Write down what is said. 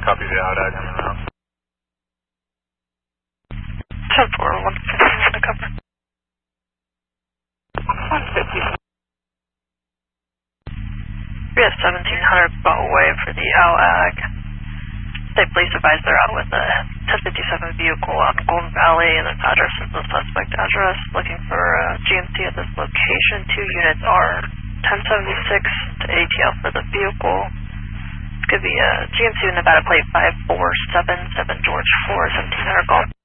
Copy the AUDAC on the route. 10-4, 115 undercover. 150. We have 1700 Boatway for the AUDAC. State police advised they're out with a 1057 vehicle out in Golden Valley, and the address is the suspect address. Looking for GMC at this location. 2 units are 1076 to ATL for the vehicle. It's going to be GMC Nevada plate 5477 George 4, 1700 Golf.